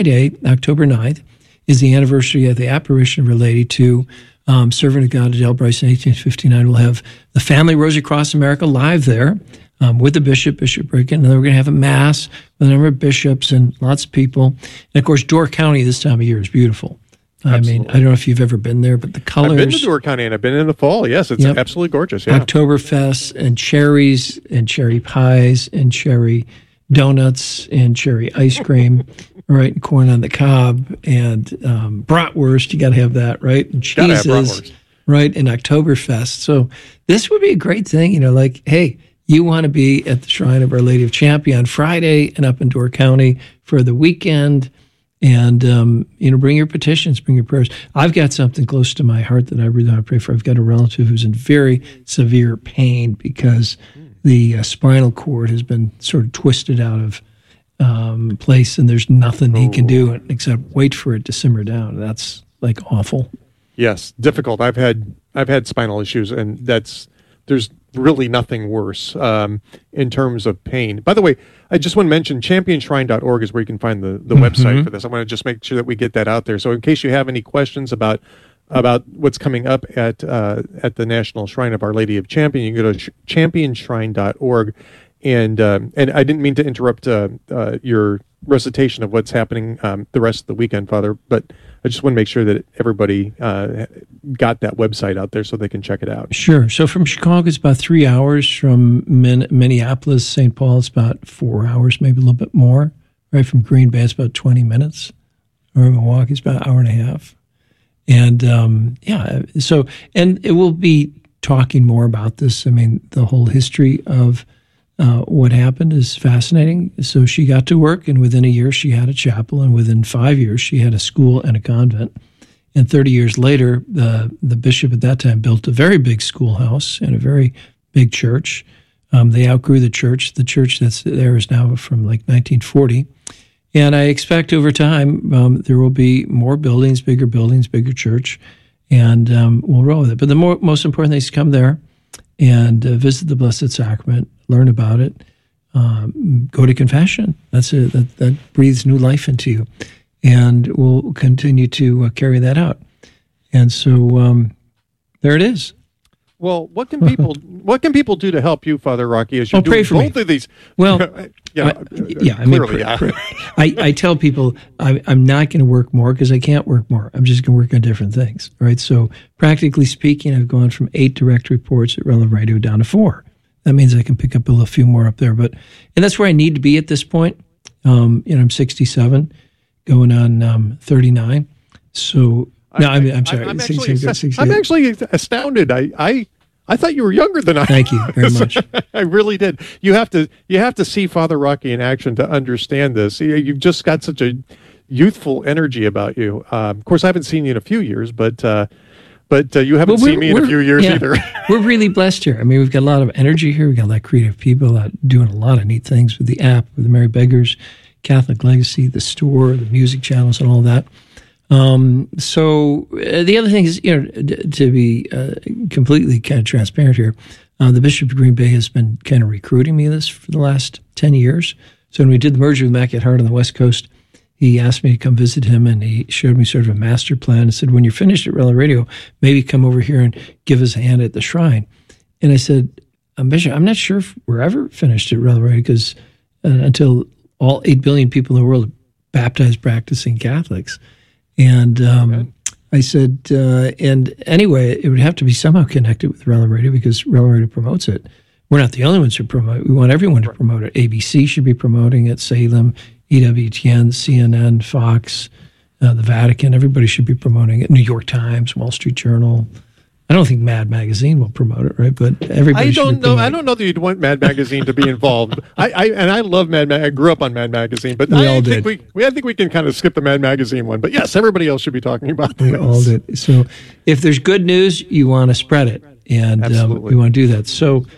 Friday, October 9th, is the anniversary of the apparition of Our Lady to Servant of God Adele Bryce in 1859. We'll have the Family Rosary Cross America live there with the Bishop Ricken, and then we're going to have a Mass with a number of bishops and lots of people. And, of course, Door County this time of year is beautiful. Absolutely. I mean, I don't know if you've ever been there, but the colors. I've been to Door County, and I've been in the fall. Yes, it's absolutely gorgeous. Yeah. Oktoberfest and cherries and cherry pies and cherry donuts and cherry ice cream, right? And corn on the cob and bratwurst. You got to have that, right? And cheeses, right? And Oktoberfest. So this would be a great thing, like, hey, you want to be at the Shrine of Our Lady of Champion on Friday and up in Door County for the weekend. And, bring your petitions, bring your prayers. I've got something close to my heart that I really want to pray for. I've got a relative who's in very severe pain because the spinal cord has been sort of twisted out of place, and there's nothing he can do except wait for it to simmer down. That's like awful. Yes, difficult. I've had spinal issues, and there's really nothing worse in terms of pain. By the way, I just want to mention championshrine.org is where you can find the website for this. I want to just make sure that we get that out there. So in case you have any questions about what's coming up at the National Shrine of Our Lady of Champion, you can go to championshrine.org. And I didn't mean to interrupt your recitation of what's happening the rest of the weekend, Father, but I just want to make sure that everybody got that website out there so they can check it out. Sure. So from Chicago, it's about 3 hours. From Minneapolis, St. Paul, it's about 4 hours, maybe a little bit more. Right from Green Bay, it's about 20 minutes. Or Milwaukee, it's about an hour and a half. And, and it will be talking more about this. I mean, the whole history of what happened is fascinating. So she got to work, and within a year she had a chapel, and within 5 years she had a school and a convent. And 30 years later, the bishop at that time built a very big schoolhouse and a very big church. They outgrew the church. The church that's there is now from like 1940. And I expect over time there will be more buildings, bigger church, and we'll roll with it. But the most important thing is to come there and visit the Blessed Sacrament, learn about it, go to confession. That's it. That breathes new life into you, and we'll continue to carry that out. And so there it is. Well, what can people do to help you, Father Rocky, as you're doing both of these? Well, I tell people I'm not going to work more because I can't work more. I'm just going to work on different things, right? So practically speaking, I've gone from 8 direct reports at Relevant Radio down to 4. That means I can pick up a few more up there, and that's where I need to be at this point. I'm 67, going on 39. So no, I'm sorry. I'm actually astounded. I thought you were younger than I. Thank you very much. I really did. You have to see Father Rocky in action to understand this. You've just got such a youthful energy about you. Of course, I haven't seen you in a few years, but you haven't seen me in a few years either. We're really blessed here. I mean, we've got a lot of energy here. We've got a lot of creative people out doing a lot of neat things with the app, with the Mary Beggars, Catholic Legacy, the store, the music channels, and all that. So the other thing is, to be completely kind of transparent here, the Bishop of Green Bay has been kind of recruiting me this for the last 10 years. So when we did the merger with Immaculate Heart on the West Coast, he asked me to come visit him, and he showed me sort of a master plan and said, when you're finished at Relevant Radio, maybe come over here and give us a hand at the shrine. And I said, Bishop, I'm not sure if we're ever finished at Relevant Radio because until all 8 billion people in the world are baptized practicing Catholics. And I said, and anyway, it would have to be somehow connected with Relevant Radio because Relevant Radio promotes it. We're not the only ones who promote it. We want everyone to promote it. ABC should be promoting it, Salem, EWTN, CNN, Fox, the Vatican. Everybody should be promoting it. New York Times, Wall Street Journal. I don't think Mad Magazine will promote it, right? But everybody should be promoting it. I don't know that you'd want Mad Magazine to be involved. I love Mad Magazine. I grew up on Mad Magazine, but I think we can kind of skip the Mad Magazine one. But yes, everybody else should be talking about this. We all did. So if there's good news, you want to spread it, and we want to do that. So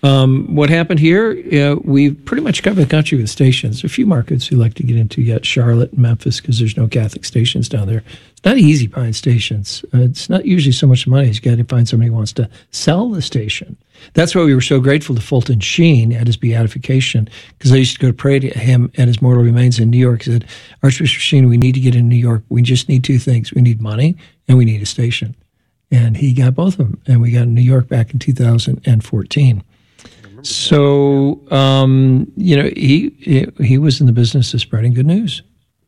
What happened here, we pretty much cover the country with stations. A few markets we like to get into yet, Charlotte and Memphis, because there's no Catholic stations down there. It's not easy to find stations. It's not usually so much money as you got to find somebody who wants to sell the station. That's why we were so grateful to Fulton Sheen at his beatification, because I used to go to pray to him at his mortal remains in New York. He said, Archbishop Sheen, we need to get in New York. We just need two things. We need money and we need a station. And he got both of them. And we got in New York back in 2014. So, he was in the business of spreading good news.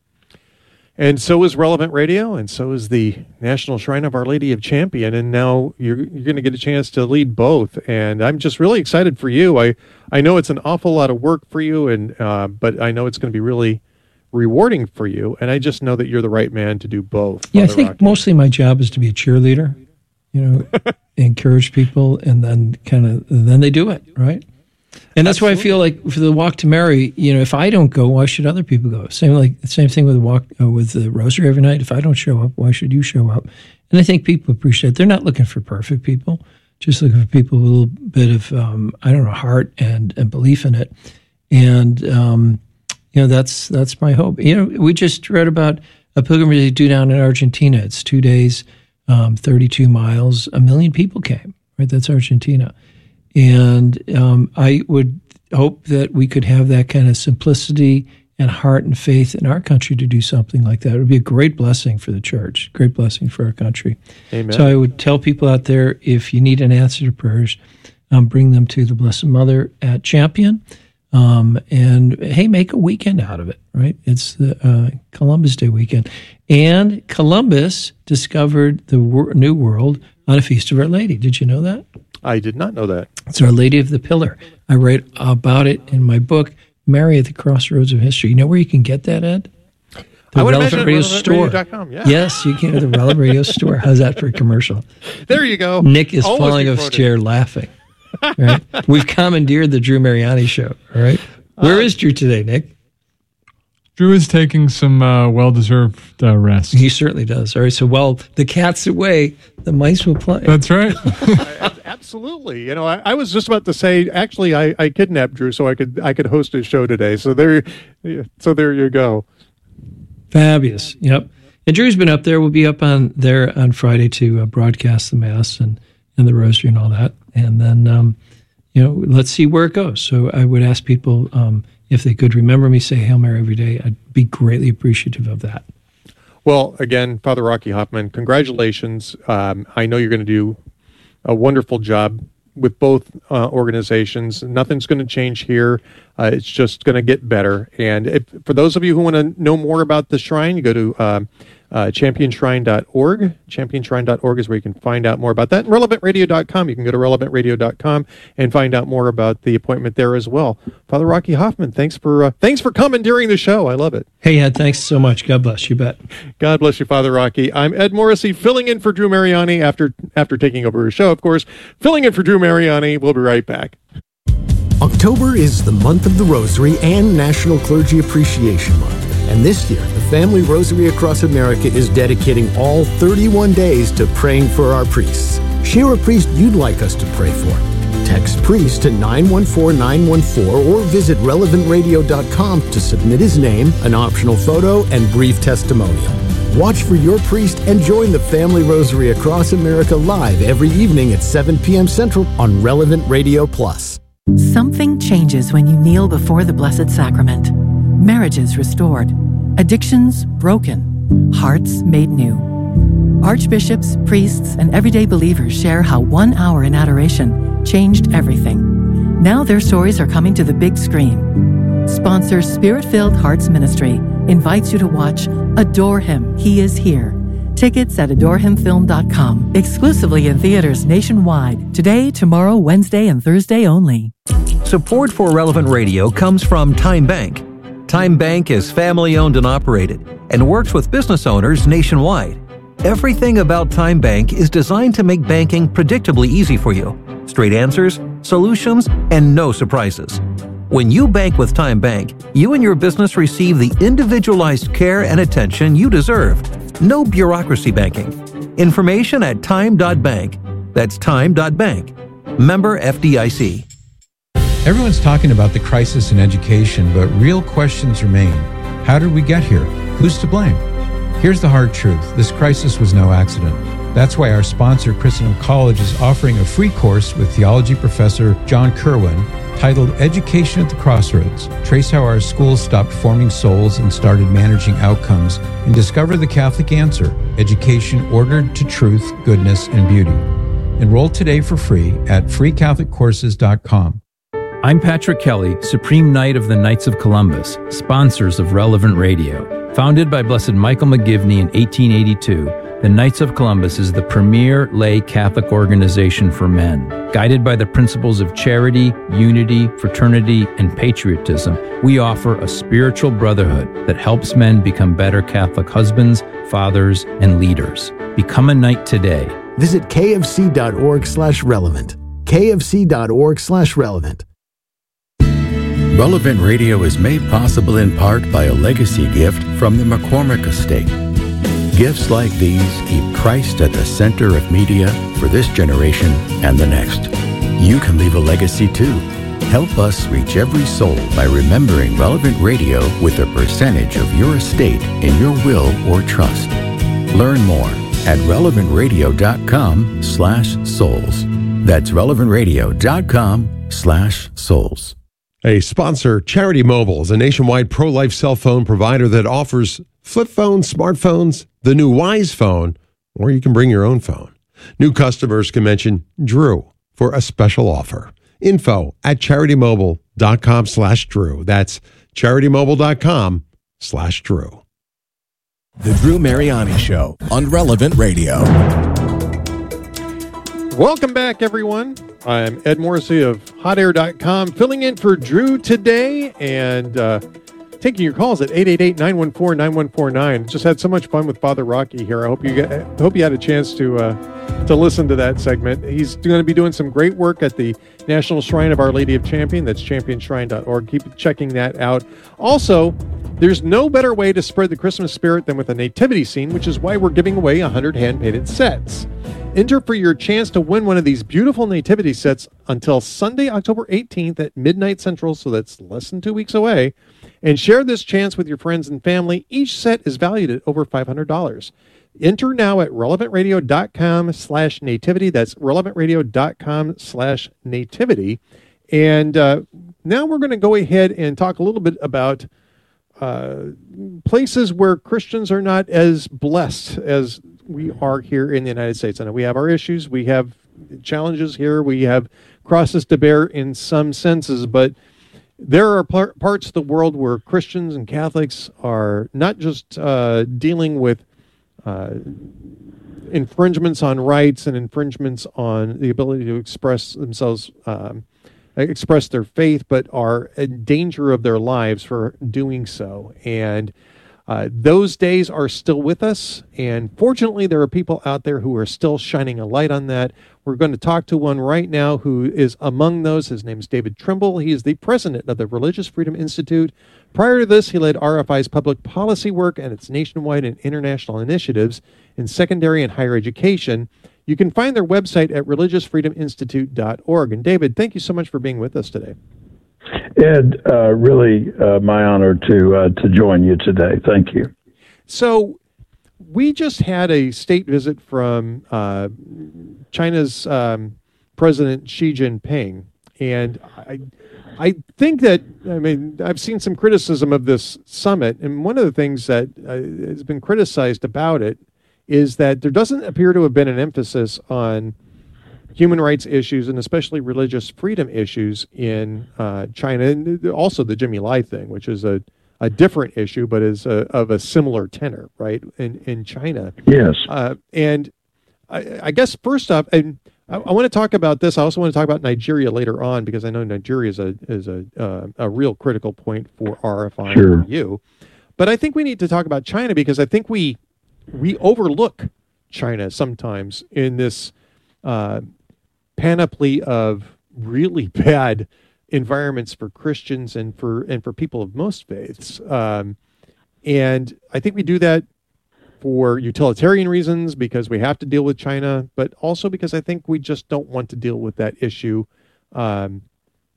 And so is Relevant Radio, and so is the National Shrine of Our Lady of Champion. And now you're going to get a chance to lead both. And I'm just really excited for you. I know it's an awful lot of work for you, and but I know it's going to be really rewarding for you. And I just know that you're the right man to do both. Yeah, I think mostly my job is to be a cheerleader, encourage people, and then then they do it, right? And that's why I feel like for the Walk to Mary, if I don't go, why should other people go? Same thing with the walk with the Rosary every night. If I don't show up, why should you show up? And I think people appreciate it. They're not looking for perfect people, just looking for people with a little bit of heart and belief in it. And that's my hope. We just read about a pilgrimage they do down in Argentina. It's 2 days, 32 miles. 1 million people came. Right, that's Argentina. And I would hope that we could have that kind of simplicity and heart and faith in our country to do something like that. It would be a great blessing for the church, great blessing for our country. Amen. So I would tell people out there, if you need an answer to prayers, bring them to the Blessed Mother at Champion. And, hey, make a weekend out of it, right? It's the Columbus Day weekend. And Columbus discovered the New World on a Feast of Our Lady. Did you know that? I did not know that. It's Our Lady of the Pillar. I write about it in my book, Mary at the Crossroads of History. You know where you can get that, Ed? The Relevant Radio store. Yeah. Yes, you can at the Relevant Radio store. How's that for a commercial? There you go. Nick is falling off his chair laughing. Right? We've commandeered the Drew Mariani show. All right. Where is Drew today, Nick? Drew is taking some well-deserved rest. He certainly does. All right. So while the cat's away, the mice will play. That's right. Absolutely. I was just about to say, actually, I kidnapped Drew so I could host his show today. So there you go. Fabulous. Yep. And Drew's been up there. We'll be up there on Friday to broadcast the Mass and the Rosary and all that. And then, let's see where it goes. So I would ask people if they could remember me, say Hail Mary every day. I'd be greatly appreciative of that. Well, again, Father Rocky Hoffman, congratulations. I know you're going to do a wonderful job with both organizations. Nothing's going to change here. It's just going to get better. And for those of you who want to know more about the shrine, you go to championshrine.org. Championshrine.org is where you can find out more about that. And relevantradio.com. You can go to relevantradio.com and find out more about the appointment there as well. Father Rocky Hoffman, thanks for coming during the show. I love it. Hey, Ed, thanks so much. God bless you. Bet. God bless you, Father Rocky. I'm Ed Morrissey, filling in for Drew Mariani after taking over his show, of course. Filling in for Drew Mariani. We'll be right back. October is the month of the Rosary and National Clergy Appreciation Month. And this year, the Family Rosary Across America is dedicating all 31 days to praying for our priests. Share a priest you'd like us to pray for. Text priest to 914-914 or visit relevantradio.com to submit his name, an optional photo, and brief testimonial. Watch for your priest and join the Family Rosary Across America live every evening at 7 p.m. Central on Relevant Radio Plus. Something changes when you kneel before the Blessed Sacrament. Marriages restored, addictions broken, hearts made new. Archbishops, priests, and everyday believers share how 1 hour in adoration changed everything. Now their stories are coming to the big screen. Sponsor Spirit-Filled Hearts Ministry invites you to watch Adore Him, He is Here. Tickets at adorehimfilm.com. Exclusively in theaters nationwide. Today, tomorrow, Wednesday, and Thursday only. Support for Relevant Radio comes from Time Bank. Time Bank is family-owned and operated and works with business owners nationwide. Everything about Time Bank is designed to make banking predictably easy for you. Straight answers, solutions, and no surprises. When you bank with Time Bank, you and your business receive the individualized care and attention you deserve. No bureaucracy banking. Information at time.bank. That's time.bank. Member FDIC. Everyone's talking about the crisis in education, but real questions remain. How did we get here? Who's to blame? Here's the hard truth. This crisis was no accident. That's why our sponsor, Christendom College, is offering a free course with theology professor John Kerwin titled Education at the Crossroads. Trace how our schools stopped forming souls and started managing outcomes, and discover the Catholic answer, education ordered to truth, goodness, and beauty. Enroll today for free at freecatholiccourses.com. I'm Patrick Kelly, Supreme Knight of the Knights of Columbus, sponsors of Relevant Radio. Founded by Blessed Michael McGivney in 1882, the Knights of Columbus is the premier lay Catholic organization for men. Guided by the principles of charity, unity, fraternity, and patriotism, we offer a spiritual brotherhood that helps men become better Catholic husbands, fathers, and leaders. Become a knight today. Visit kfc.org/relevant. kfc.org/relevant. Relevant Radio is made possible in part by a legacy gift from the McCormick Estate. Gifts like these keep Christ at the center of media for this generation and the next. You can leave a legacy too. Help us reach every soul by remembering Relevant Radio with a percentage of your estate in your will or trust. Learn more at relevantradio.com/souls. That's relevantradio.com/souls. A sponsor, Charity Mobile, is a nationwide pro-life cell phone provider that offers flip phones, smartphones, the new Wise phone, or you can bring your own phone. New customers can mention Drew for a special offer. Info at CharityMobile.com/Drew. That's CharityMobile.com/Drew. The Drew Mariani Show on Relevant Radio. Welcome back, everyone. I'm Ed Morrissey of HotAir.com, filling in for Drew today and taking your calls at 888-914-9149. Just had so much fun with Father Rocky here. I hope you had a chance to listen to that segment. He's going to be doing some great work at the National Shrine of Our Lady of Champion. That's championshrine.org. Keep checking that out. Also, there's no better way to spread the Christmas spirit than with a nativity scene, which is why we're giving away 100 hand-painted sets. Enter for your chance to win one of these beautiful nativity sets until Sunday, October 18th at midnight Central, so that's less than 2 weeks away. And share this chance with your friends and family. Each set is valued at over $500. Enter now at relevantradio.com/nativity. That's relevantradio.com/nativity. And now we're going to go ahead and talk a little bit about places where Christians are not as blessed as we are here in the United States. I know we have our issues, we have challenges here, we have crosses to bear in some senses, but there are parts of the world where Christians and Catholics are not just dealing with infringements on rights and infringements on the ability to express themselves, express their faith, but are in danger of their lives for doing so. And those days are still with us, and fortunately there are people out there who are still shining a light on that. We're going to talk to one right now who is among those. His name is David Trimble. He is the president of the Religious Freedom Institute. Prior to this, he led RFI's public policy work and its nationwide and international initiatives in secondary and higher education. You can find their website at religiousfreedominstitute.org. And David, thank you so much for being with us today. Ed, really my honor to join you today. Thank you. So we just had a state visit from China's President Xi Jinping, and I think that, I've seen some criticism of this summit, and one of the things that has been criticized about it is that there doesn't appear to have been an emphasis on human rights issues and especially religious freedom issues in China, and also the Jimmy Lai thing, which is a different issue, but is of a similar tenor, right, in China. Yes. And I guess first off, and I want to talk about this. I also want to talk about Nigeria later on, because I know Nigeria is a real critical point for RFI and you. But I think we need to talk about China, because I think we overlook China sometimes in this panoply of really bad environments for Christians and for people of most faiths. And I think we do that for utilitarian reasons, because we have to deal with China, but also because I think we just don't want to deal with that issue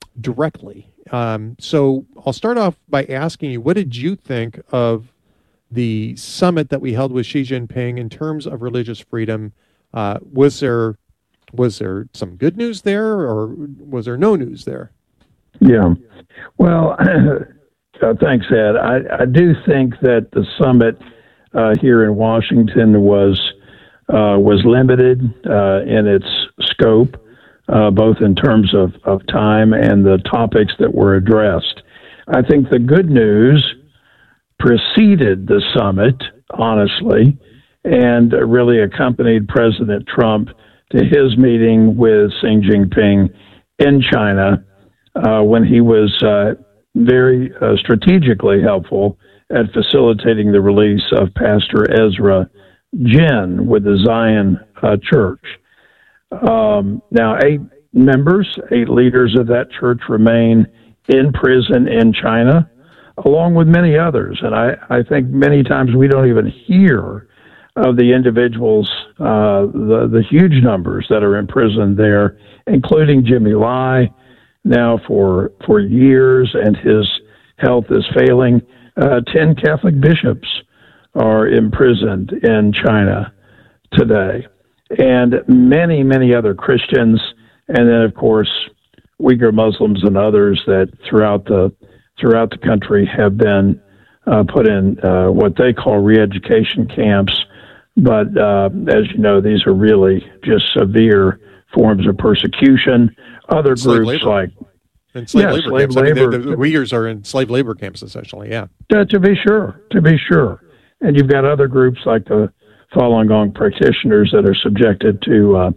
directly. So I'll start off by asking you, what did you think of the summit that we held with Xi Jinping in terms of religious freedom? Was there some good news there, or was there no news there? Yeah. Well, thanks, Ed. I do think that the summit here in Washington was limited in its scope, both in terms of time and the topics that were addressed. I think the good news preceded the summit, honestly, and really accompanied President Trump to his meeting with Xi Jinping in China when he was very strategically helpful at facilitating the release of Pastor Ezra Jin with the Zion Church. Now, 8 leaders of that church remain in prison in China, along with many others. And I think many times we don't even hear of the individuals, the huge numbers that are in prison there, including Jimmy Lai, now for years, and his health is failing. 10 Catholic bishops are imprisoned in China today, and many, many other Christians, and then, of course, Uyghur Muslims and others that throughout the country have been put in what they call re-education camps. But as you know, these are really just severe forms of persecution. Other groups like slave labor camps. The Uyghurs are in slave labor camps, essentially. Yeah. To be sure. And you've got other groups like the Falun Gong practitioners that are subjected to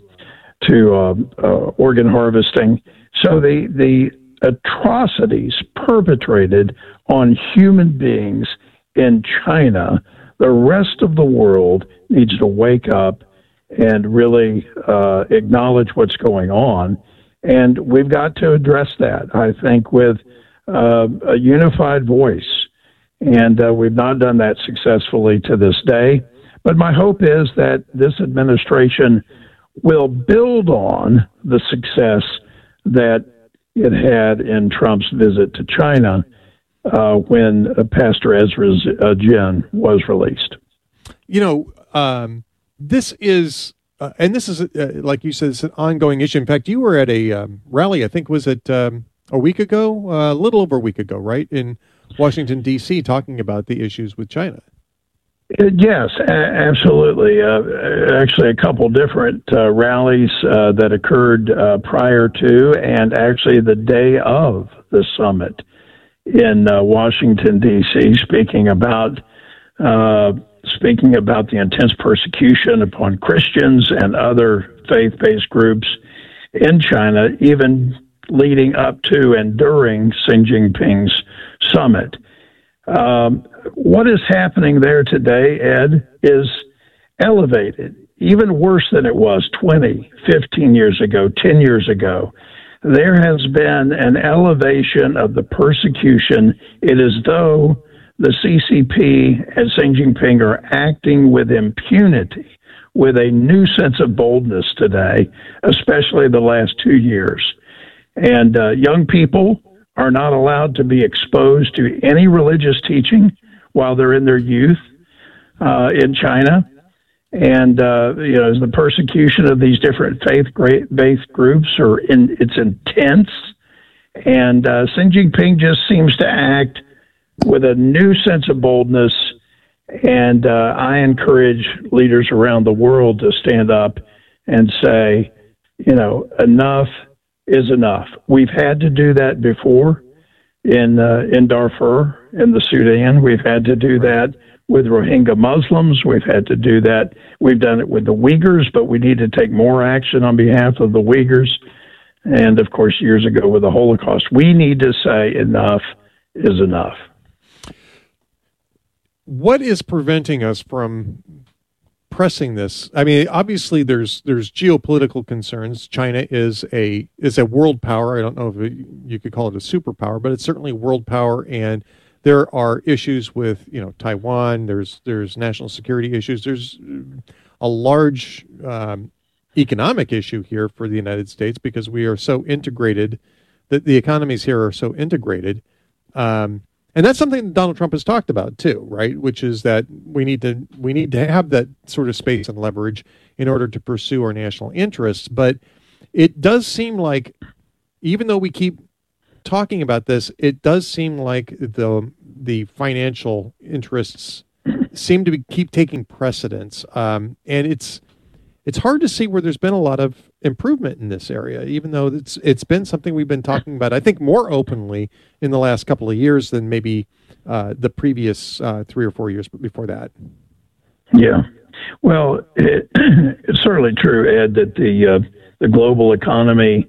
organ harvesting. So the atrocities perpetrated on human beings in China, the rest of the world needs to wake up and really acknowledge what's going on. And we've got to address that, I think, with a unified voice. And we've not done that successfully to this day. But my hope is that this administration will build on the success that it had in Trump's visit to China when Pastor Ezra Jin was released. You know, this is, like you said, it's an ongoing issue. In fact, you were at a rally, I think, was it a week ago? A little over a week ago, right? In Washington, D.C., talking about the issues with China. Yes, absolutely. Actually, a couple different rallies that occurred prior to and actually the day of the summit in Washington, D.C., speaking about the intense persecution upon Christians and other faith-based groups in China, even leading up to and during Xi Jinping's summit. What is happening there today, Ed, is elevated, even worse than it was 20, 15 years ago, 10 years ago. There has been an elevation of the persecution. It is though the CCP and Xi Jinping are acting with impunity, with a new sense of boldness today, especially the last 2 years. And young people are not allowed to be exposed to any religious teaching while they're in their youth in China. And, the persecution of these different faith-based groups it's intense. And Xi Jinping just seems to act with a new sense of boldness. And I encourage leaders around the world to stand up and say, enough is enough. We've had to do that before in Darfur, in the Sudan. We've had to do that with Rohingya Muslims. We've had to do that. We've done it with the Uyghurs, but we need to take more action on behalf of the Uyghurs. And, of course, years ago with the Holocaust. We need to say enough is enough. What is preventing us from pressing this? I mean, obviously there's geopolitical concerns. China is a world power. I don't know if you could call it a superpower, but it's certainly a world power. And there are issues with, Taiwan. There's national security issues. There's a large economic issue here for the United States because we are so integrated the economies here are so integrated. And that's something that Donald Trump has talked about too, right? Which is that we need to have that sort of space and leverage in order to pursue our national interests. But it does seem like, even though we keep talking about this, it does seem like the financial interests seem to keep taking precedence, and it's hard to see where there's been a lot of improvement in this area, even though it's been something we've been talking about, I think, more openly in the last couple of years than maybe the previous 3 or 4 years before that. Yeah, well, it's certainly true, Ed, that the global economy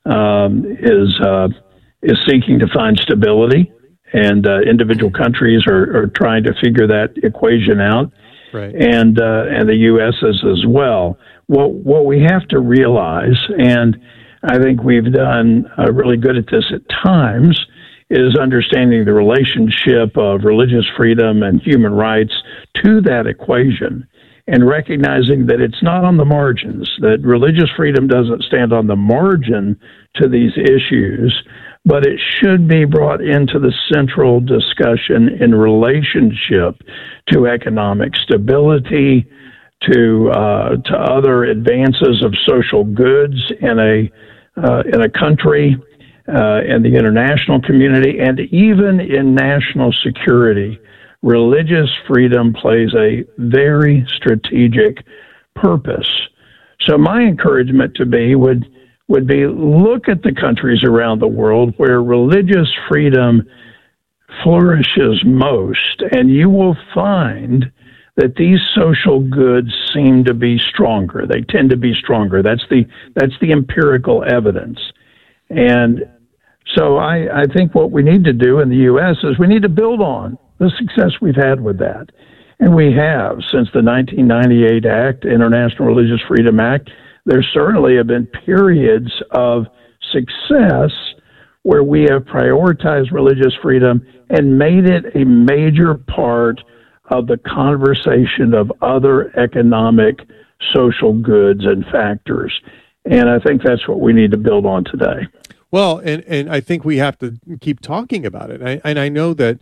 is seeking to find stability, and individual countries are trying to figure that equation out. Right. And the U.S. is as well. What we have to realize, and I think we've done really good at this at times, is understanding the relationship of religious freedom and human rights to that equation, and recognizing that it's not on the margins, that religious freedom doesn't stand on the margin to these issues, but it should be brought into the central discussion in relationship to economic stability, to other advances of social goods in a country, in the international community, and even in national security. Religious freedom plays a very strategic purpose. So my encouragement would be look at the countries around the world where religious freedom flourishes most, and you will find that these social goods seem to be stronger. They tend to be stronger. That's the empirical evidence. And so I think what we need to do in the U.S. is we need to build on the success we've had with that. And we have since the 1998 Act, International Religious Freedom Act. There certainly have been periods of success where we have prioritized religious freedom and made it a major part of the conversation of other economic, social goods and factors. And I think that's what we need to build on today. Well, and I think we have to keep talking about it. And I know that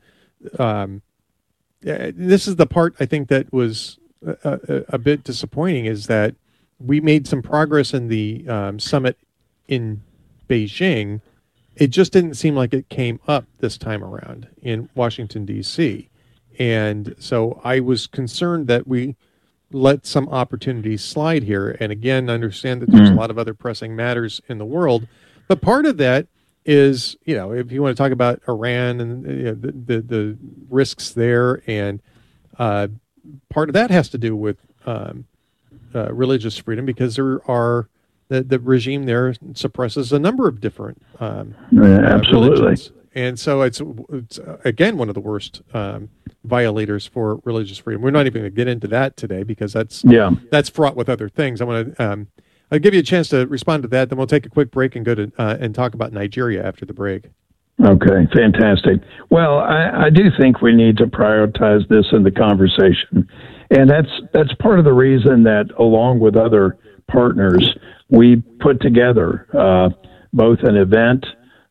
this is the part I think that was a bit disappointing, is that we made some progress in the summit in Beijing. It just didn't seem like it came up this time around in Washington, D.C. And so I was concerned that we let some opportunities slide here. And again, understand that there's a lot of other pressing matters in the world. But part of that is, if you want to talk about Iran and the risks there, and part of that has to do with religious freedom, because there are the regime there suppresses a number of different absolutely religions. And so it's again one of the worst violators for religious freedom. We're not even going to get into that today because that's fraught with other things. I want to I'll give you a chance to respond to that. Then we'll take a quick break and go to and talk about Nigeria after the break. Okay, fantastic. Well, I do think we need to prioritize this in the conversation, and that's part of the reason that, along with other partners, we put together both an event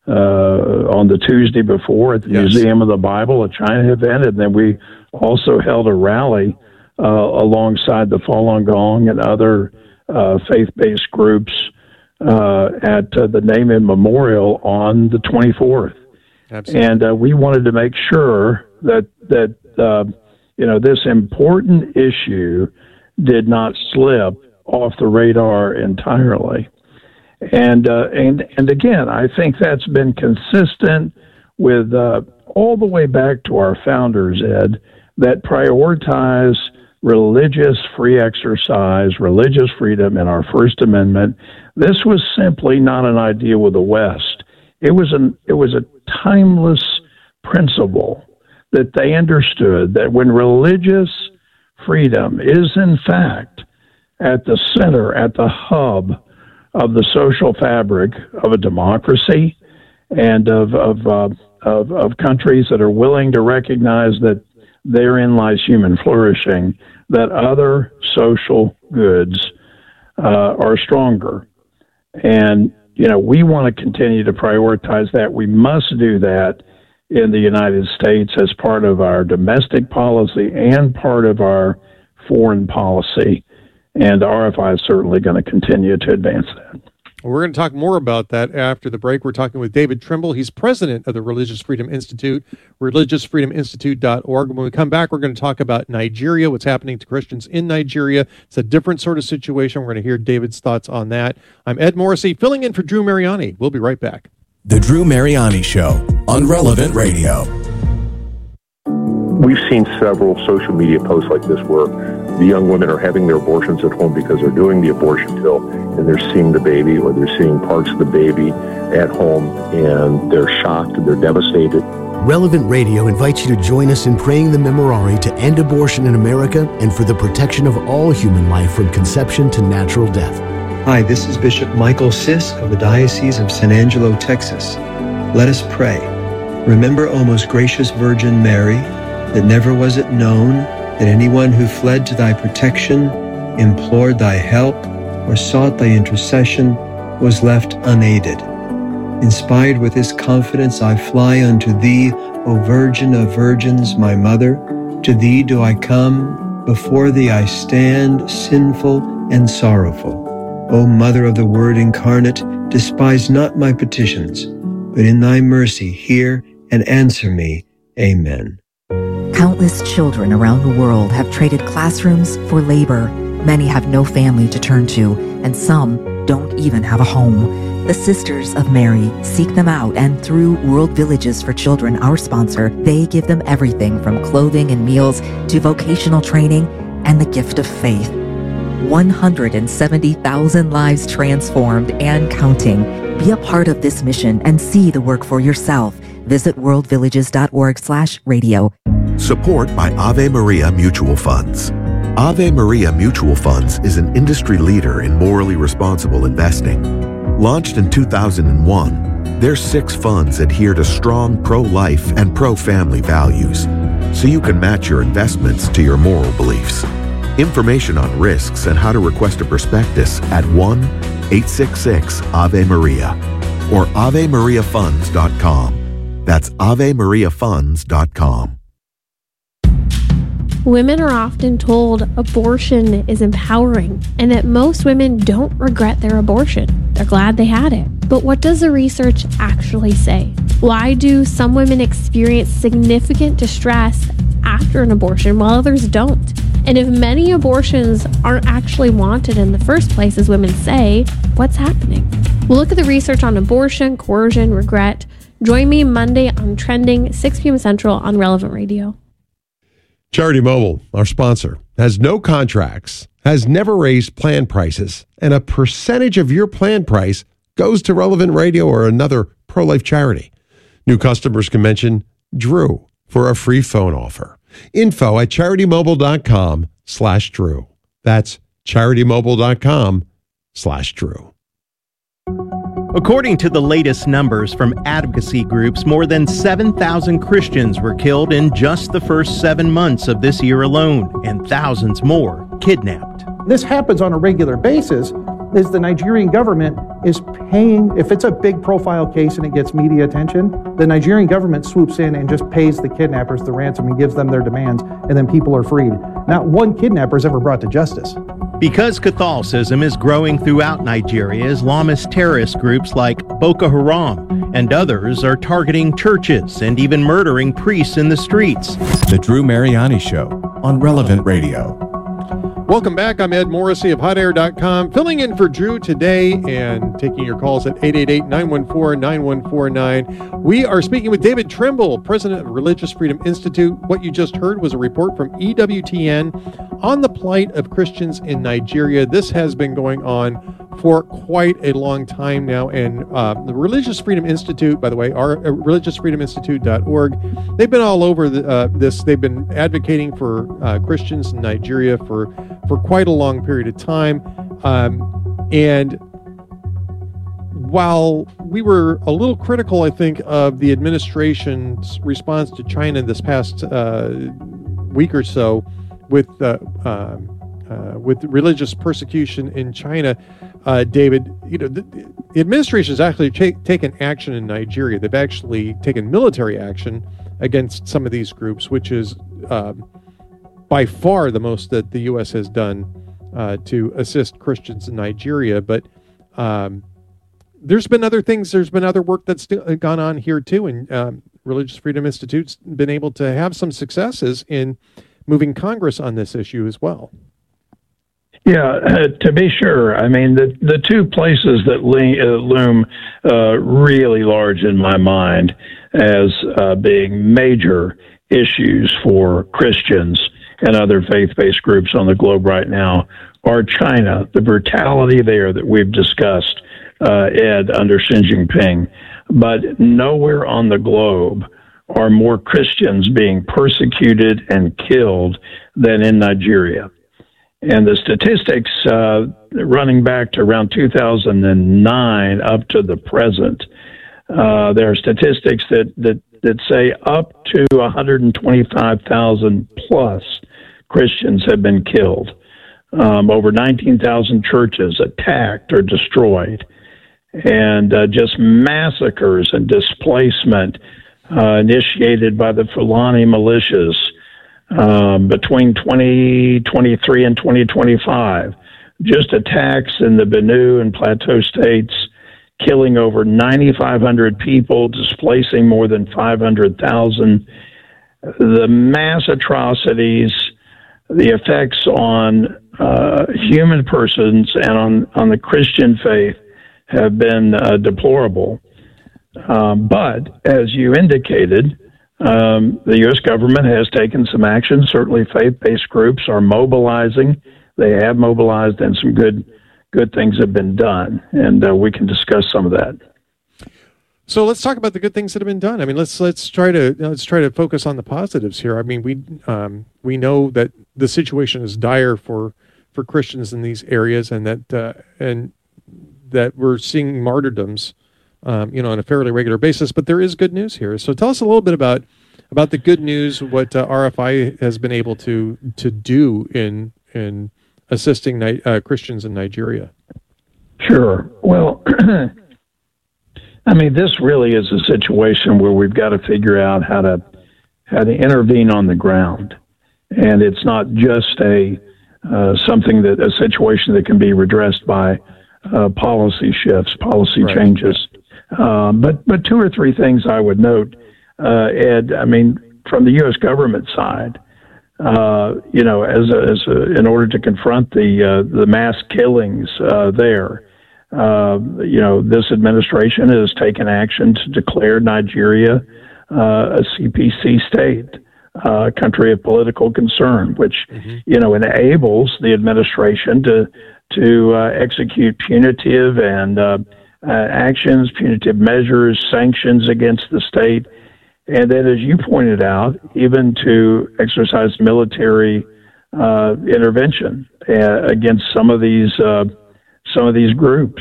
on the Tuesday before at the Museum of the Bible, a China event, and then we also held a rally alongside the Falun Gong and other faith-based groups at the Naaman Memorial on the 24th. Absolutely. And we wanted to make sure that this important issue did not slip off the radar entirely. And again, I think that's been consistent with all the way back to our founders, Ed, that prioritize religious free exercise, religious freedom in our First Amendment. This was simply not an idea with the West. It was a timeless principle that they understood, that when religious freedom is in fact at the center, at the hub of the social fabric of a democracy and of countries that are willing to recognize that therein lies human flourishing, that other social goods are stronger. And, we want to continue to prioritize that. We must do that in the United States as part of our domestic policy and part of our foreign policy. And RFI is certainly going to continue to advance that. We're going to talk more about that after the break. We're talking with David Trimble. He's president of the Religious Freedom Institute, religiousfreedominstitute.org. When we come back, we're going to talk about Nigeria, what's happening to Christians in Nigeria. It's a different sort of situation. We're going to hear David's thoughts on that. I'm Ed Morrissey, filling in for Drew Mariani. We'll be right back. The Drew Mariani Show on Relevant Radio. We've seen several social media posts like this where the young women are having their abortions at home because they're doing the abortion pill and they're seeing the baby or they're seeing parts of the baby at home and they're shocked and they're devastated. Relevant Radio invites you to join us in praying the Memorare to end abortion in America and for the protection of all human life from conception to natural death. Hi, this is Bishop Michael Sisk of the Diocese of San Angelo, Texas. Let us pray. Remember, O most gracious Virgin Mary, that never was it known that anyone who fled to thy protection, implored thy help, or sought thy intercession was left unaided. Inspired with this confidence, I fly unto thee, O Virgin of Virgins, my Mother. To thee do I come, before thee I stand, sinful and sorrowful. O Mother of the Word incarnate, despise not my petitions, but in thy mercy hear and answer me. Amen. Countless children around the world have traded classrooms for labor. Many have no family to turn to, and some don't even have a home. The Sisters of Mary seek them out, and through World Villages for Children, our sponsor, they give them everything from clothing and meals to vocational training and the gift of faith. 170,000 lives transformed and counting. Be a part of this mission and see the work for yourself. Visit worldvillages.org/radio. Support by Ave Maria Mutual Funds. Ave Maria Mutual Funds is an industry leader in morally responsible investing. Launched in 2001, their 6 funds adhere to strong pro-life and pro-family values, so you can match your investments to your moral beliefs. Information on risks and how to request a prospectus at 1-866-AVE-MARIA or AveMariaFunds.com. That's AveMariaFunds.com. Women are often told abortion is empowering and that most women don't regret their abortion. They're glad they had it. But what does the research actually say? Why do some women experience significant distress after an abortion while others don't? And if many abortions aren't actually wanted in the first place, as women say, what's happening? We'll look at the research on abortion, coercion, regret. Join me Monday on Trending, 6 p.m. Central on Relevant Radio. Charity Mobile, our sponsor, has no contracts, has never raised plan prices, and a percentage of your plan price goes to Relevant Radio or another pro-life charity. New customers can mention Drew for a free phone offer. Info at CharityMobile.com/Drew. That's CharityMobile.com/Drew. According to the latest numbers from advocacy groups, more than 7,000 Christians were killed in just the first 7 months of this year alone, and thousands more kidnapped. This happens on a regular basis. Is the Nigerian government is paying, if it's a big profile case and it gets media attention, the Nigerian government swoops in and just pays the kidnappers the ransom and gives them their demands, and then people are freed. Not one kidnapper is ever brought to justice. Because Catholicism is growing throughout Nigeria, Islamist terrorist groups like Boko Haram and others are targeting churches and even murdering priests in the streets. The Drew Mariani Show on Relevant Radio. Welcome back. I'm Ed Morrissey of HotAir.com, filling in for Drew today and taking your calls at 888-914-9149. We are speaking with David Trimble, president of Religious Freedom Institute. What you just heard was a report from EWTN on the plight of Christians in Nigeria. This has been going on for quite a long time now, and the Religious Freedom Institute, by the way, our religiousfreedominstitute.org, they've been all over this. They've been advocating for Christians in Nigeria for quite a long period of time, and while we were a little critical, I think, of the administration's response to China this past week or so with with religious persecution in China. David, the administration has actually taken action in Nigeria. They've actually taken military action against some of these groups, which is by far the most that the U.S. has done to assist Christians in Nigeria. But there's been other things. There's been other work that's gone on here too, and Religious Freedom Institute's been able to have some successes in moving Congress on this issue as well. Yeah, to be sure. I mean, the two places that loom really large in my mind as being major issues for Christians and other faith-based groups on the globe right now are China, the brutality there that we've discussed, Ed, under Xi Jinping. But nowhere on the globe are more Christians being persecuted and killed than in Nigeria. And the statistics running back to around 2009 up to the present, there are statistics that say up to 125,000 plus Christians have been killed. Over 19,000 churches attacked or destroyed. And just massacres and displacement initiated by the Fulani militias between 2023 and 2025. Just attacks in the Benue and Plateau states, killing over 9,500 people, displacing more than 500,000. The mass atrocities, the effects on human persons and on the Christian faith have been deplorable. But as you indicated, the U.S. government has taken some action. Certainly faith-based groups are mobilizing. They have mobilized, and some good things have been done. And we can discuss some of that. So let's talk about the good things that have been done. I mean, let's try to focus on the positives here. I mean, we know that the situation is dire for Christians in these areas, and that we're seeing martyrdoms, on a fairly regular basis. But there is good news here. So tell us a little bit about the good news, what RFI has been able to do in assisting Christians in Nigeria. Sure. Well, I mean, this really is a situation where we've got to figure out how to intervene on the ground, and it's not just a situation that can be redressed by policy shifts, policy changes. But two or three things I would note, Ed. I mean, from the U.S. government side, in order to confront the mass killings there, this administration has taken action to declare Nigeria a CPC state, country of political concern, which enables the administration to execute punitive and actions, punitive measures, sanctions against the state, and then, as you pointed out, even to exercise military intervention against some of these groups.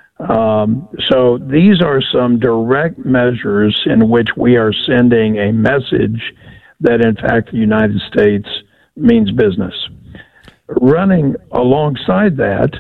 So these are some direct measures in which we are sending a message that, in fact, the United States means business. Running alongside that,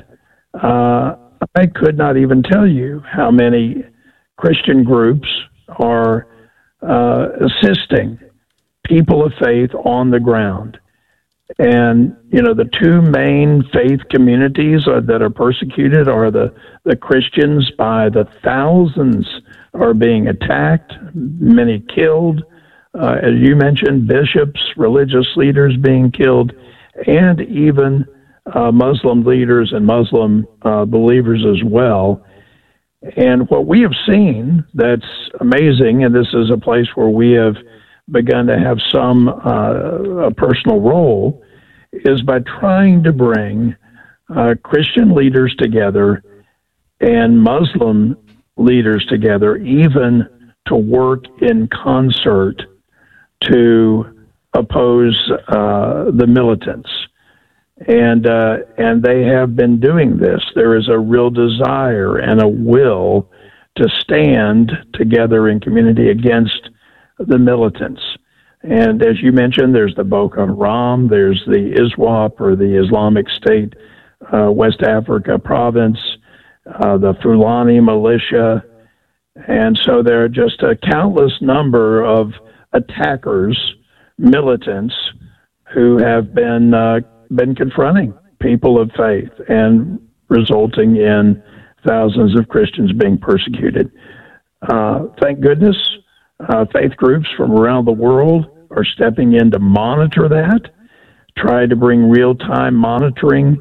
I could not even tell you how many Christian groups are assisting people of faith on the ground. And, the two main faith communities that are persecuted are the Christians. By the thousands are being attacked, many killed. As you mentioned, bishops, religious leaders being killed, and even Muslim leaders and Muslim believers as well. And what we have seen that's amazing, and this is a place where we have begun to have some a personal role, is by trying to bring Christian leaders together and Muslim leaders together, even to work in concert to oppose the militants. And they have been doing this. There is a real desire and a will to stand together in community against the militants. And as you mentioned, there's the Boko Haram, there's the ISWAP, or the Islamic State West Africa province, the Fulani militia. And so there are just a countless number of attackers, militants, who have been confronting people of faith and resulting in thousands of Christians being persecuted. Thank goodness, faith groups from around the world are stepping in to monitor that, try to bring real-time monitoring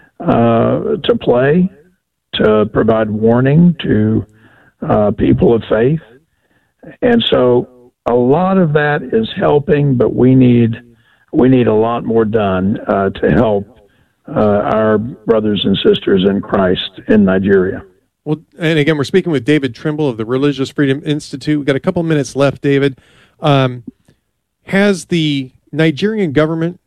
to play, to provide warning to people of faith. And so a lot of that is helping, but we need a lot more done to help our brothers and sisters in Christ in Nigeria. Well, and again, we're speaking with David Trimble of the Religious Freedom Institute. We've got a couple minutes left, David. Has the Nigerian government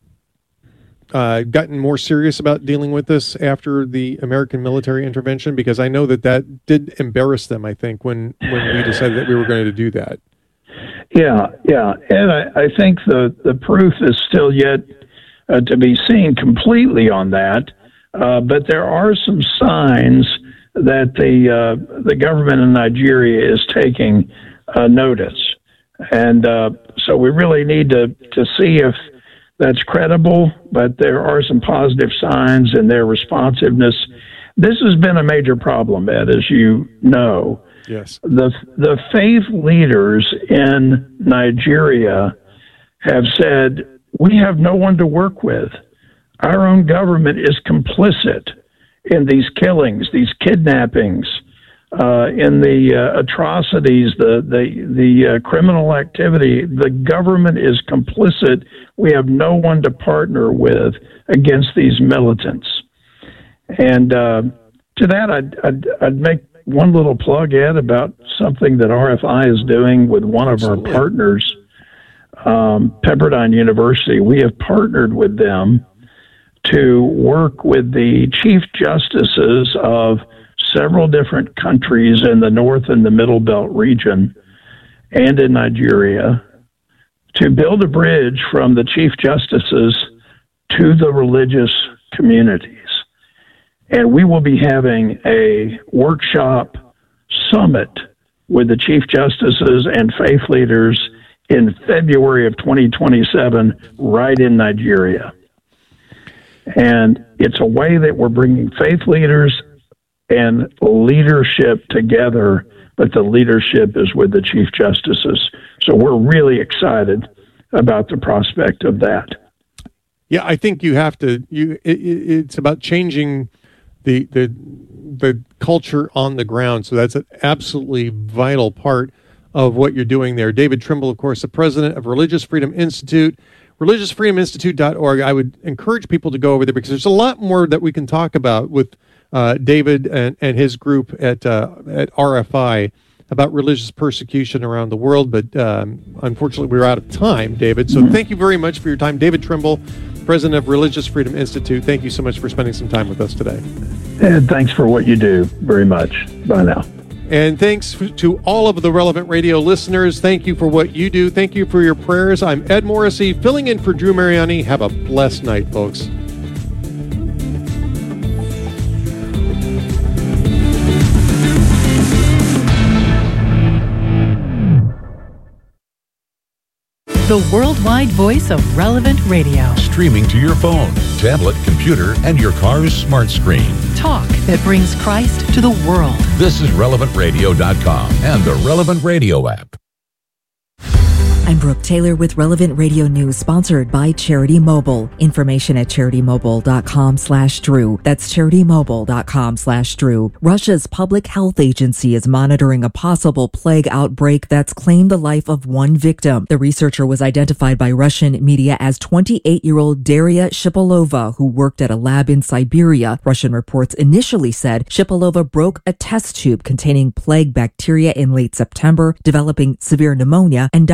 gotten more serious about dealing with this after the American military intervention? Because I know that did embarrass them, I think, when we decided that we were going to do that. Yeah. And I think the proof is still yet to be seen completely on that. But there are some signs that the government in Nigeria is taking notice. And so we really need to see if that's credible, but there are some positive signs in their responsiveness. This has been a major problem, Ed, as you know. Yes. The faith leaders in Nigeria have said, we have no one to work with. Our own government is complicit in these killings, these kidnappings, in the atrocities, the criminal activity. The government is complicit. We have no one to partner with against these militants. And to that, I'd make one little plug, Ed, about something that RFI is doing with one of our partners, Pepperdine University. We have partnered with them to work with the chief justices of several different countries in the North and the Middle Belt region and in Nigeria to build a bridge from the chief justices to the religious communities. And we will be having a workshop summit with the chief justices and faith leaders in February of 2027 right in Nigeria. And it's a way that we're bringing faith leaders and leadership together, but the leadership is with the chief justices. So we're really excited about the prospect of that. Yeah, I think you have to. It's about changing the culture on the ground. So that's an absolutely vital part of what you're doing there. David Trimble, of course, the president of Religious Freedom Institute, religiousfreedominstitute.org. I would encourage people to go over there because there's a lot more that we can talk about with David and his group at RFI about religious persecution around the world. But unfortunately, we're out of time, David. So thank you very much for your time. David Trimble, president of Religious Freedom Institute. Thank you so much for spending some time with us today. And thanks for what you do very much. Bye now. And thanks to all of the Relevant Radio listeners. Thank you for what you do. Thank you for your prayers. I'm Ed Morrissey, filling in for Drew Mariani. Have a blessed night, folks. The worldwide voice of Relevant Radio. Streaming to your phone, tablet, computer, and your car's smart screen. Talk that brings Christ to the world. This is RelevantRadio.com and the Relevant Radio app. I'm Brooke Taylor with Relevant Radio News, sponsored by Charity Mobile. Information at CharityMobile.com/Drew. That's CharityMobile.com/Drew. Russia's public health agency is monitoring a possible plague outbreak that's claimed the life of one victim. The researcher was identified by Russian media as 28-year-old Daria Shipolova, who worked at a lab in Siberia. Russian reports initially said Shipolova broke a test tube containing plague bacteria in late September, developing severe pneumonia and dying on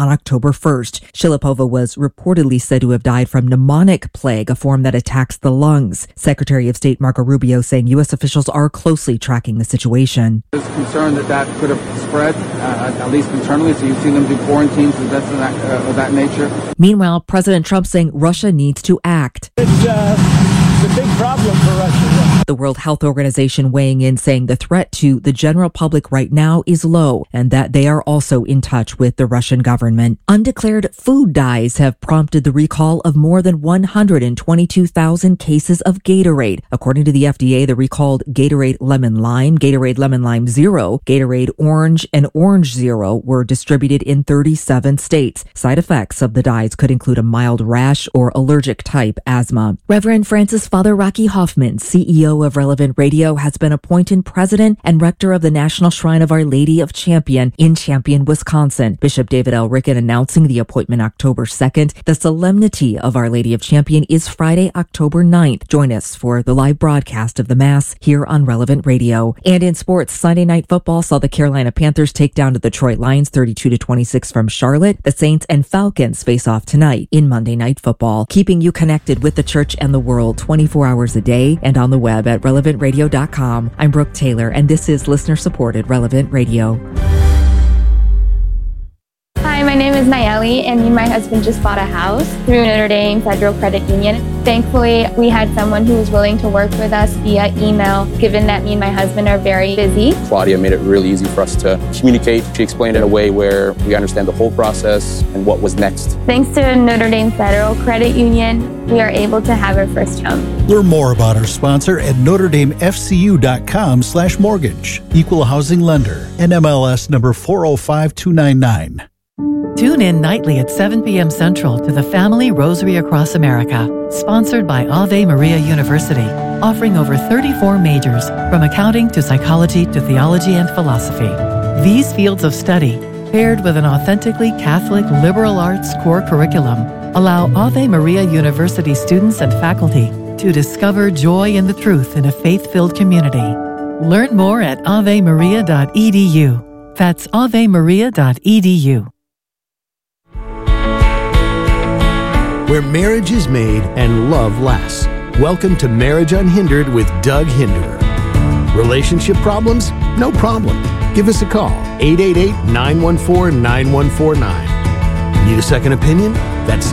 on October 1st. Shilapova was reportedly said to have died from pneumonic plague, a form that attacks the lungs. Secretary of State Marco Rubio saying U.S. officials are closely tracking the situation. There's concern that could have spread, at least internally, so you've seen them do quarantines and that's of that nature. Meanwhile, President Trump saying Russia needs to act. It's a big problem for Russia. The World Health Organization weighing in saying the threat to the general public right now is low and that they are also in touch with the Russian government. Undeclared food dyes have prompted the recall of more than 122,000 cases of Gatorade. According to the FDA, the recalled Gatorade Lemon Lime, Gatorade Lemon Lime Zero, Gatorade Orange, and Orange Zero were distributed in 37 states. Side effects of the dyes could include a mild rash or allergic type asthma. Reverend Francis Father Rocky Hoffman, CEO of Relevant Radio, has been appointed president and rector of the National Shrine of Our Lady of Champion in Champion, Wisconsin. Bishop David L. Ricken announcing the appointment October 2nd. The solemnity of Our Lady of Champion is Friday, October 9th. Join us for the live broadcast of the Mass here on Relevant Radio. And in sports, Sunday Night Football saw the Carolina Panthers take down the Detroit Lions 32-26 from Charlotte. The Saints and Falcons face off tonight in Monday Night Football, keeping you connected with the church and the world 24 hours a day and on the web at relevantradio.com. I'm Brooke Taylor, and this is listener-supported Relevant Radio. Hi, my name is Nayeli, and me and my husband just bought a house through Notre Dame Federal Credit Union. Thankfully, we had someone who was willing to work with us via email, given that me and my husband are very busy. Claudia made it really easy for us to communicate. She explained it in a way where we understand the whole process and what was next. Thanks to Notre Dame Federal Credit Union, we are able to have our first home. Learn more about our sponsor at NotreDameFCU.com/mortgage. Equal housing lender. NMLS number 405299. Tune in nightly at 7 p.m. Central to the Family Rosary Across America, sponsored by Ave Maria University, offering over 34 majors, from accounting to psychology to theology and philosophy. These fields of study, paired with an authentically Catholic liberal arts core curriculum, allow Ave Maria University students and faculty to discover joy in the truth in a faith-filled community. Learn more at avemaria.edu. That's avemaria.edu. Where marriage is made and love lasts. Welcome to Marriage Unhindered with Doug Hinderer. Relationship problems? No problem. Give us a call, 888-914-9149. Need a second opinion? That's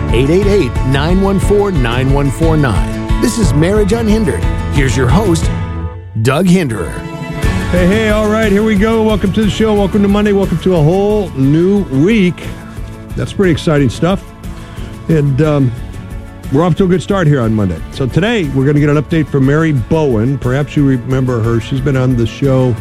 888-914-9149. This is Marriage Unhindered. Here's your host, Doug Hinderer. Hey, all right, here we go. Welcome to the show. Welcome to Monday. Welcome to a whole new week. That's pretty exciting stuff. And we're off to a good start here on Monday. So today, we're going to get an update from Mary Bowen. Perhaps you remember her. She's been on the show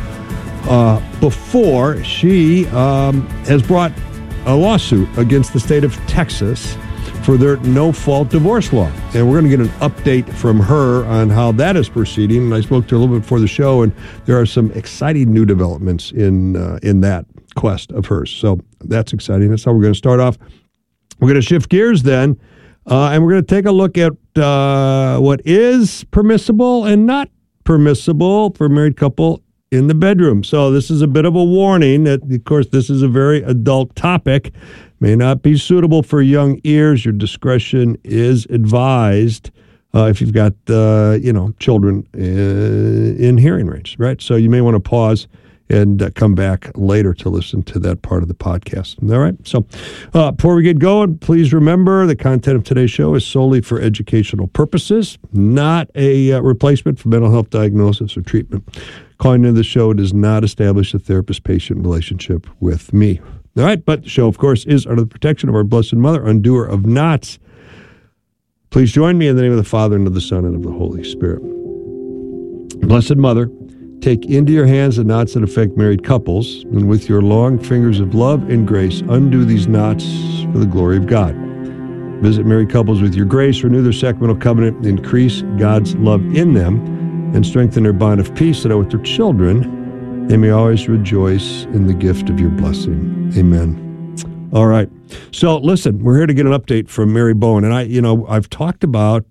before. She has brought a lawsuit against the state of Texas for their no-fault divorce law. And we're going to get an update from her on how that is proceeding. And I spoke to her a little bit before the show, and there are some exciting new developments in that quest of hers. So that's exciting. That's how we're going to start off. We're going to shift gears then, and we're going to take a look at what is permissible and not permissible for a married couple in the bedroom. So this is a bit of a warning that, of course, this is a very adult topic. May not be suitable for young ears. Your discretion is advised if you've got, children in hearing range, right? So you may want to pause and come back later to listen to that part of the podcast. All right? So before we get going, please remember the content of today's show is solely for educational purposes, not a replacement for mental health diagnosis or treatment. Calling into the show does not establish a therapist-patient relationship with me. All right? But the show, of course, is under the protection of our Blessed Mother, undoer of knots. Please join me in the name of the Father, and of the Son, and of the Holy Spirit. Blessed Mother, take into your hands the knots that affect married couples, and with your long fingers of love and grace, undo these knots for the glory of God. Visit married couples with your grace, renew their sacramental covenant, increase God's love in them, and strengthen their bond of peace so that with their children, they may always rejoice in the gift of your blessing. Amen. All right. So listen, we're here to get an update from Mary Bowen. And I've talked about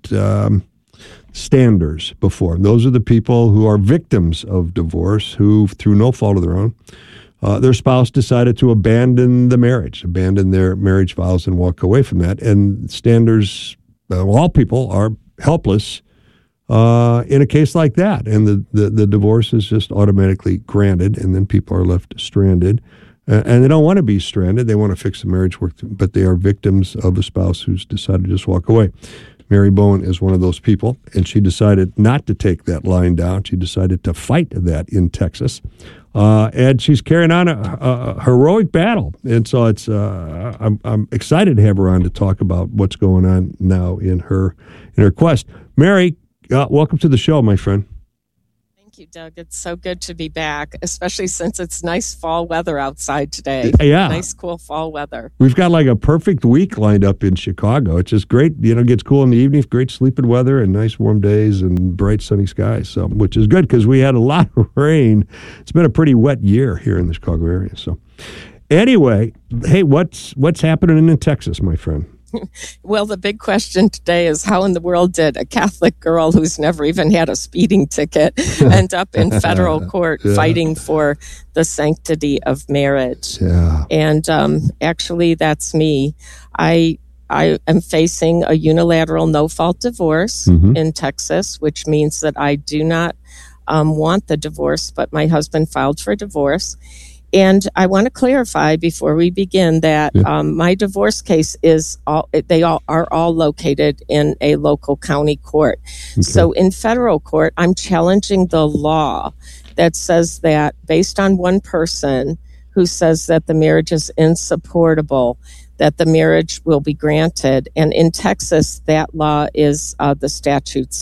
standers before. Those are the people who are victims of divorce, who, through no fault of their own, their spouse decided to abandon the marriage, abandon their marriage vows and walk away from that. And standards, all people are helpless in a case like that. And the divorce is just automatically granted, and then people are left stranded. And they don't want to be stranded. They want to fix the marriage work, but they are victims of a spouse who's decided to just walk away. Mary Bowen is one of those people, and she decided not to take that line down. She decided to fight that in Texas. And she's carrying on a heroic battle. And so it's I'm excited to have her on to talk about what's going on now in her quest. Mary, welcome to the show, my friend. Thank you, Doug. It's so good to be back, especially since it's nice fall weather outside today. Yeah. Nice, cool fall weather. We've got like a perfect week lined up in Chicago. It's just great. It gets cool in the evening, great sleeping weather, and nice warm days and bright sunny skies, so, which is good because we had a lot of rain. It's been a pretty wet year here in the Chicago area. So anyway, hey, what's happening in Texas, my friend? Well, the big question today is how in the world did a Catholic girl who's never even had a speeding ticket end up in federal court fighting for the sanctity of marriage? Yeah. And actually, that's me. I am facing a unilateral no-fault divorce in Texas, which means that I do not want the divorce, but my husband filed for divorce. And I want to clarify before we begin that my divorce case are all located in a local county court. Okay. So in federal court, I'm challenging the law that says that based on one person who says that the marriage is insupportable, that the marriage will be granted. And in Texas, that law is the statute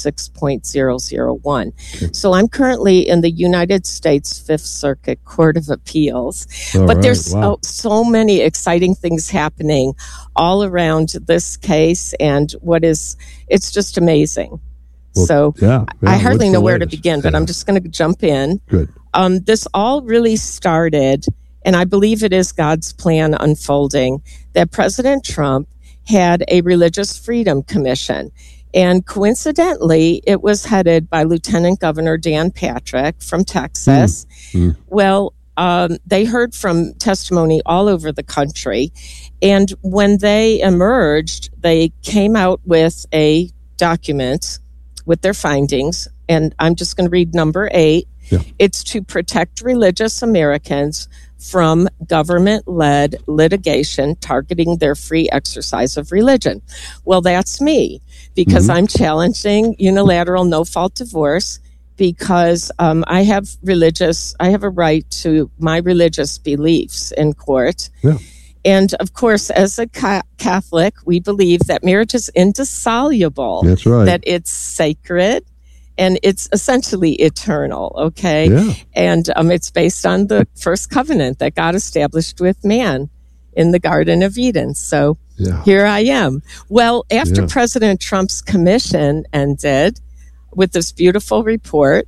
6.001. Okay. So I'm currently in the United States Fifth Circuit Court of Appeals. There's so many exciting things happening all around this case, and it's just amazing. Well, I hardly know where to begin, but I'm just going to jump in. Good. This all really started, and I believe it is God's plan unfolding, that President Trump had a Religious Freedom Commission. And coincidentally, it was headed by Lieutenant Governor Dan Patrick from Texas. Well, they heard from testimony all over the country. And when they emerged, they came out with a document with their findings. And I'm just going to read number 8. Yeah. It's to protect religious Americans from government-led litigation targeting their free exercise of religion. Well, that's me, because I'm challenging unilateral no-fault divorce because I have a right to my religious beliefs in court. Yeah. And of course, as a Catholic, we believe that marriage is indissoluble. That's right. That it's sacred. And it's essentially eternal, okay? Yeah. And it's based on the first covenant that God established with man in the Garden of Eden. So here I am. Well, after President Trump's commission ended with this beautiful report,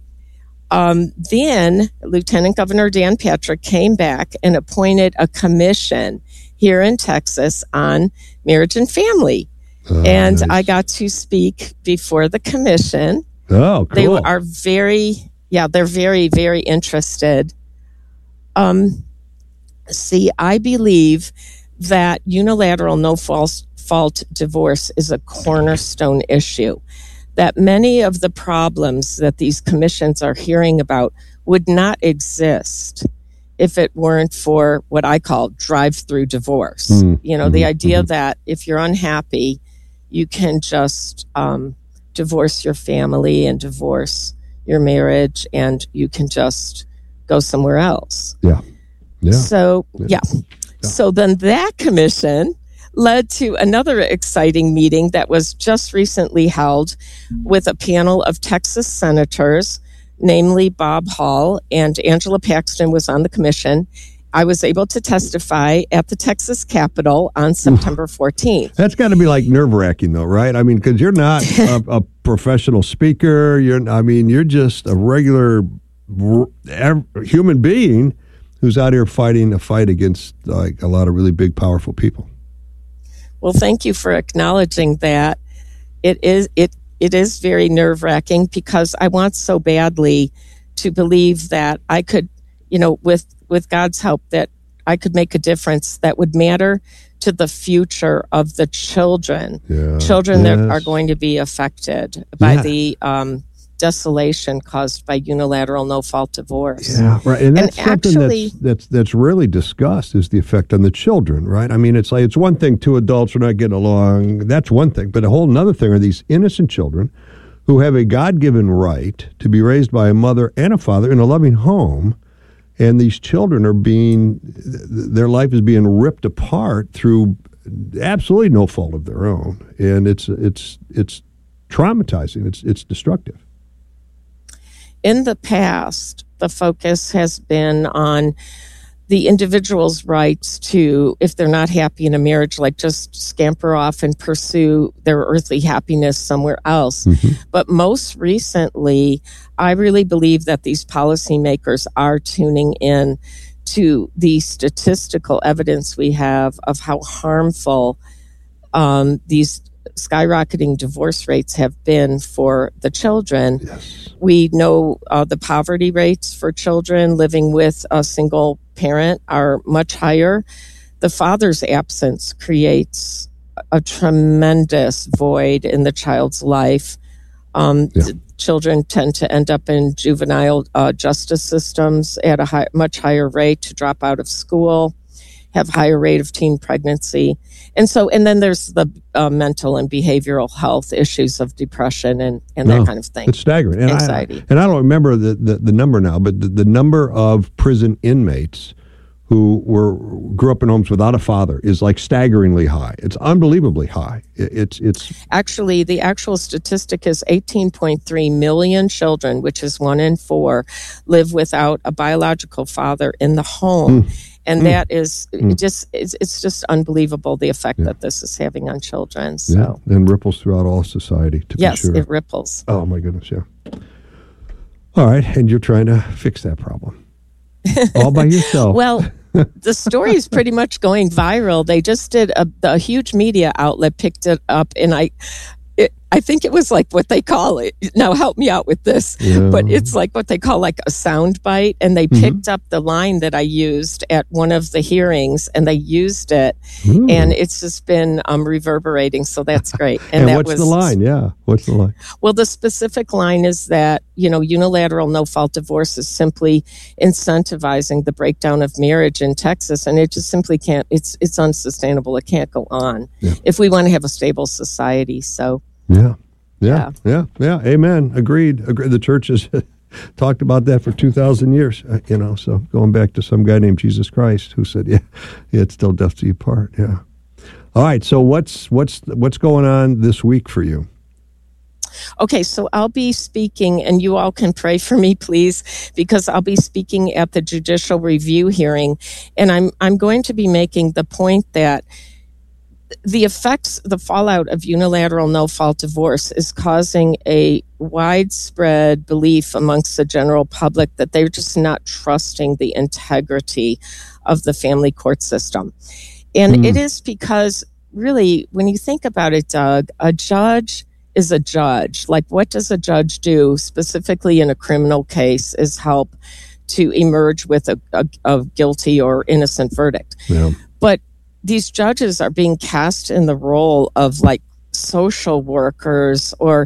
then Lieutenant Governor Dan Patrick came back and appointed a commission here in Texas on marriage and family. Nice. I got to speak before the commission. Oh, cool. They are they're very, very interested. I believe that unilateral no-fault divorce is a cornerstone issue, that many of the problems that these commissions are hearing about would not exist if it weren't for what I call drive-through divorce. The idea that if you're unhappy, you can just divorce your family and divorce your marriage, and you can just go somewhere else. So then that commission led to another exciting meeting that was just recently held with a panel of Texas senators, namely Bob Hall, and Angela Paxton was on the commission. I was able to testify at the Texas Capitol on September 14th. That's got to be like nerve-wracking, though, right? I mean, because you're not a professional speaker. You're just a regular human being who's out here fighting a fight against like a lot of really big, powerful people. Well, thank you for acknowledging that. It is very nerve-wracking because I want so badly to believe that I could with God's help, that I could make a difference that would matter to the future of the children. Children that are going to be affected by the desolation caused by unilateral no-fault divorce. Yeah, right. And that's something that's rarely discussed, is the effect on the children, right? I mean, it's one thing two adults are not getting along. That's one thing. But a whole other thing are these innocent children who have a God-given right to be raised by a mother and a father in a loving home. And these children their life is being ripped apart through absolutely no fault of their own. And it's traumatizing. It's destructive. In the past, the focus has been on the individual's rights to, if they're not happy in a marriage, like just scamper off and pursue their earthly happiness somewhere else. But most recently, I really believe that these policymakers are tuning in to the statistical evidence we have of how harmful these skyrocketing divorce rates have been for the children. We know the poverty rates for children living with a single parent are much higher. The father's absence creates a tremendous void in the child's life. Children tend to end up in juvenile justice systems at a much higher rate, to drop out of school, have higher rate of teen pregnancy. And then there's the mental and behavioral health issues of depression and that kind of thing. It's staggering. And anxiety. I don't remember the number now, but the number of prison inmates who grew up in homes without a father is like staggeringly high. It's unbelievably high. It's actually, the actual statistic is 18.3 million children, which is 1 in 4, live without a biological father in the home. And that is it's just unbelievable, the effect that this is having on children. So. Yeah, and ripples throughout all society, to be sure. Yes, it ripples. Oh, my goodness, yeah. All right, and you're trying to fix that problem all by yourself. Well, the story is pretty much going viral. They just did a huge media outlet picked it up, and I think it was like what they call it. Now help me out with this. But it's like what they call like a sound bite. And they picked up the line that I used at one of the hearings, and they used it. And it's just been reverberating. So that's great. And what's the line? Yeah. What's the line? Well, the specific line is that, unilateral no-fault divorce is simply incentivizing the breakdown of marriage in Texas. And it just simply can't, it's unsustainable. It can't go on if we want to have a stable society. So. Yeah. Amen. Agreed. The church has talked about that for 2,000 years, so going back to some guy named Jesus Christ who said, it still does you part. Yeah. All right. So what's going on this week for you? Okay, so I'll be speaking, and you all can pray for me, please, because I'll be speaking at the judicial review hearing, and I'm going to be making the point that the fallout of unilateral no-fault divorce is causing a widespread belief amongst the general public that they're just not trusting the integrity of the family court system. And it is because, really, when you think about it, Doug, a judge is a judge. Like, what does a judge do, specifically in a criminal case, is help to emerge with a guilty or innocent verdict. But these judges are being cast in the role of like social workers, or,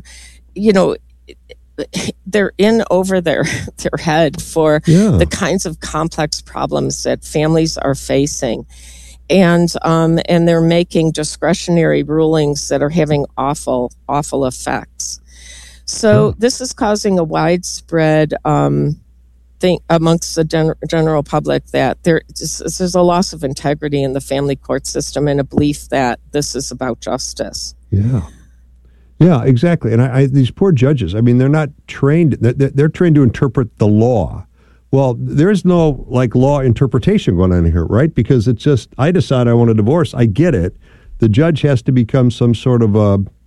they're in over their head for the kinds of complex problems that families are facing. And they're making discretionary rulings that are having awful effects. So this is causing a widespread thing amongst the general public that there's a loss of integrity in the family court system, and a belief that this is about justice. Yeah, exactly. And these poor judges, I mean, they're not trained. They're trained to interpret the law. Well, there is no law interpretation going on here, right? Because it's just, I decide I want a divorce. I get it. The judge has to become some sort of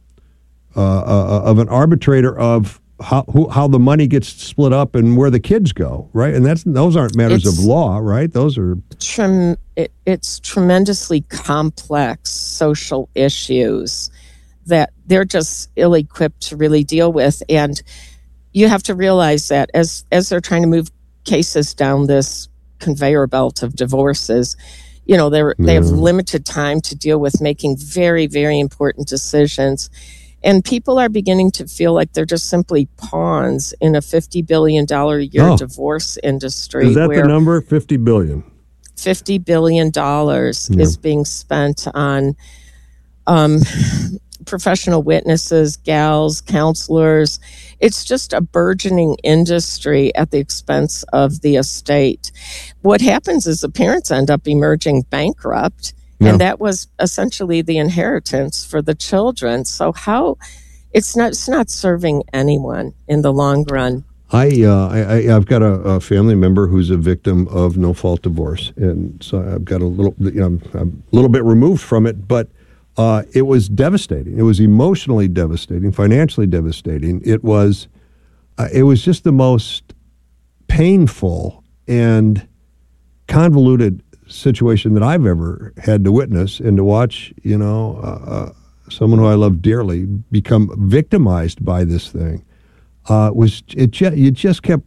an arbitrator of how the money gets split up and where the kids go, right? And those aren't matters of law, right? Those are it's tremendously complex social issues that they're just ill-equipped to really deal with. And you have to realize that as they're trying to move cases down this conveyor belt of divorces. They have limited time to deal with making very, very important decisions. And people are beginning to feel like they're just simply pawns in a $50 billion a year divorce industry. Is that the number? $50 billion. $50 billion is being spent on professional witnesses, gals, counselors. It's just a burgeoning industry at the expense of the estate. What happens is the parents end up emerging bankrupt, and that was essentially the inheritance for the children. So it's not serving anyone in the long run. I've got a family member who's a victim of no-fault divorce, and so I've got I'm a little bit removed from it, but it was devastating. It was emotionally devastating, financially devastating. It was just the most painful and convoluted situation that I've ever had to witness and to watch. Someone who I love dearly become victimized by this thing. You just kept